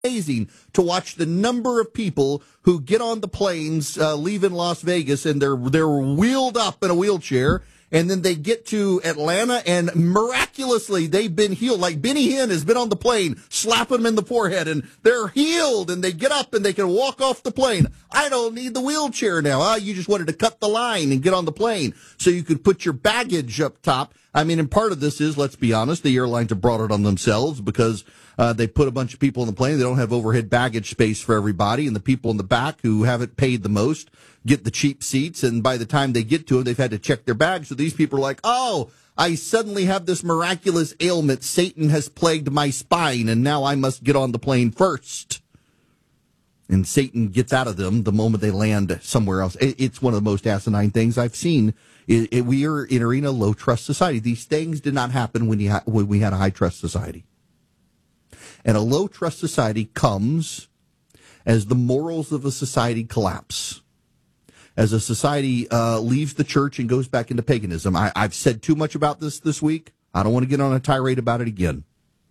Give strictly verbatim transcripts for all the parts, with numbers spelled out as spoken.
amazing to watch the number of people who get on the planes uh, leaving Las Vegas, and they're they're wheeled up in a wheelchair, and then they get to Atlanta, and miraculously they've been healed. Like Benny Hinn has been on the plane, slapping them in the forehead, and they're healed, and they get up and they can walk off the plane. I don't need the wheelchair now. Ah, you just wanted to cut the line and get on the plane so you could put your baggage up top. I mean, and part of this is, let's be honest, the airlines have brought it on themselves because uh, they put a bunch of people on the plane. They don't have overhead baggage space for everybody, and the people in the back who haven't paid the most get the cheap seats, and by the time they get to them, they've had to check their bags. So these people are like, oh, I suddenly have this miraculous ailment. Satan has plagued my spine, and now I must get on the plane first. And Satan gets out of them the moment they land somewhere else. It's one of the most asinine things I've seen. It, it, we are entering a low-trust society. These things did not happen when, you ha- when we had a high-trust society. And a low-trust society comes as the morals of a society collapse. As a society uh, leaves the church and goes back into paganism. I, I've said too much about this this week. I don't want to get on a tirade about it again.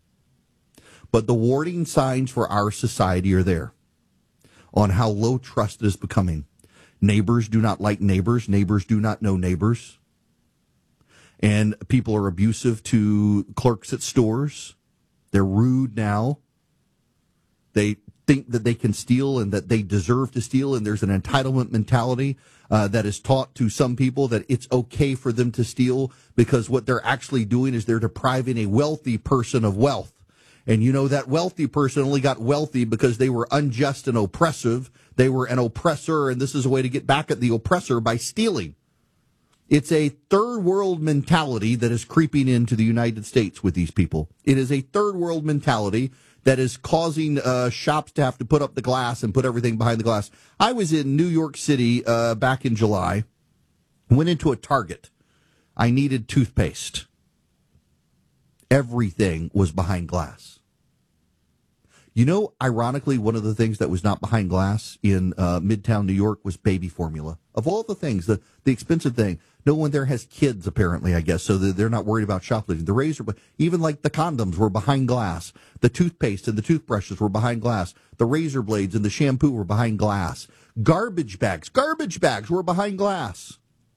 But the warning signs for our society are there on how low trust is becoming. Neighbors do not like neighbors. Neighbors do not know neighbors. And people are abusive to clerks at stores. They're rude now. They think that they can steal and that they deserve to steal, and there's an entitlement mentality uh, that is taught to some people that it's okay for them to steal because what they're actually doing is they're depriving a wealthy person of wealth. And you know, that wealthy person only got wealthy because they were unjust and oppressive. They were an oppressor, and this is a way to get back at the oppressor by stealing. It's a third world mentality that is creeping into the United States with these people. It is a third world mentality that is causing uh, shops to have to put up the glass and put everything behind the glass. I was in New York City uh, back in July, went into a Target. I needed toothpaste. Everything was behind glass. You know, ironically, one of the things that was not behind glass in uh, Midtown New York was baby formula. Of all the things, the, the expensive thing, no one there has kids, apparently, I guess, so they're not worried about shoplifting. The razor, even like the condoms were behind glass. The toothpaste and the toothbrushes were behind glass. The razor blades and the shampoo were behind glass. Garbage bags, garbage bags were behind glass.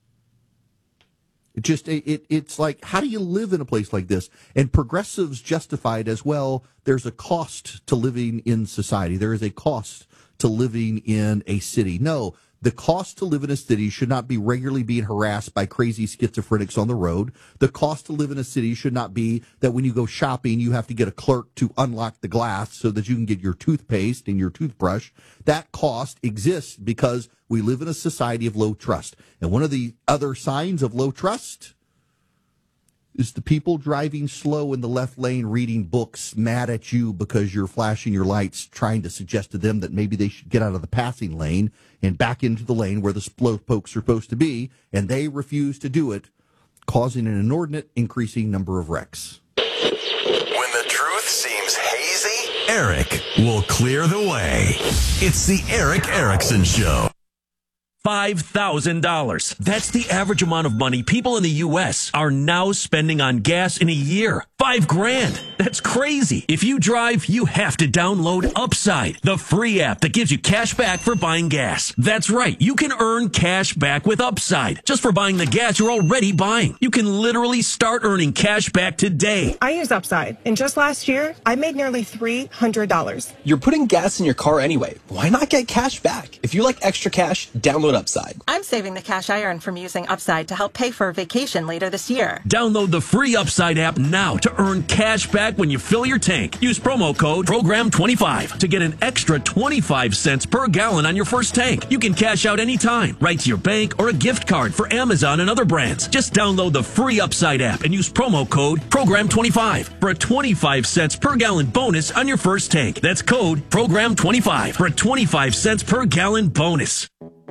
It just, it, it it's like, how do you live in a place like this? And progressives justified as well, there's a cost to living in society. There is a cost to living in a city. No, the cost to live in a city should not be regularly being harassed by crazy schizophrenics on the road. The cost to live in a city should not be that when you go shopping, you have to get a clerk to unlock the glass so that you can get your toothpaste and your toothbrush. That cost exists because we live in a society of low trust. And one of the other signs of low trust is the people driving slow in the left lane reading books mad at you because you're flashing your lights, trying to suggest to them that maybe they should get out of the passing lane and back into the lane where the slow folks are supposed to be, and they refuse to do it, causing an inordinate increasing number of wrecks. When the truth seems hazy, Eric will clear the way. It's the Eric Erickson Show. five thousand dollars. That's the average amount of money people in the U S are now spending on gas in a year. Five grand. That's crazy. If you drive, you have to download Upside, the free app that gives you cash back for buying gas. That's right. You can earn cash back with Upside just for buying the gas you're already buying. You can literally start earning cash back today. I use Upside, and just last year, I made nearly three hundred dollars. You're putting gas in your car anyway. Why not get cash back? If you like extra cash, download Upside. I'm saving the cash I earn from using Upside to help pay for a vacation later this year. Download the free Upside app now to earn cash back when you fill your tank. Use promo code program twenty-five to get an extra twenty-five cents per gallon on your first tank. You can cash out anytime, right to your bank or a gift card for Amazon and other brands. Just download the free Upside app and use promo code program twenty-five for a twenty-five cents per gallon bonus on your first tank. That's code program twenty-five for a twenty-five cents per gallon bonus.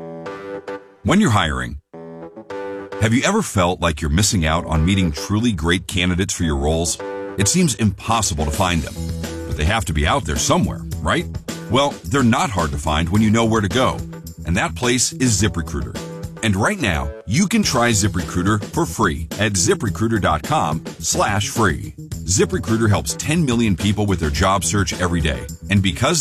When you're hiring, have you ever felt like you're missing out on meeting truly great candidates for your roles? It seems impossible to find them, but they have to be out there somewhere, right? Well, they're not hard to find when you know where to go, and that place is ZipRecruiter. And right now, you can try ZipRecruiter for free at ZipRecruiter.com slash free. ZipRecruiter helps ten million people with their job search every day. And because